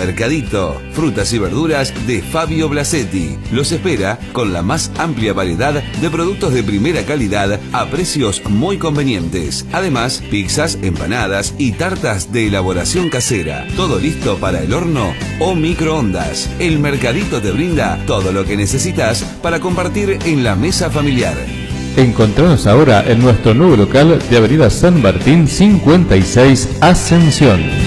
Mercadito, frutas y verduras de Fabio Blasetti. Los espera con la más amplia variedad de productos de primera calidad a precios muy convenientes. Además, pizzas, empanadas y tartas de elaboración casera. Todo listo para el horno o microondas. El Mercadito te brinda todo lo que necesitas para compartir en la mesa familiar. Encontranos ahora en nuestro nuevo local de Avenida San Martín 56, Ascensión.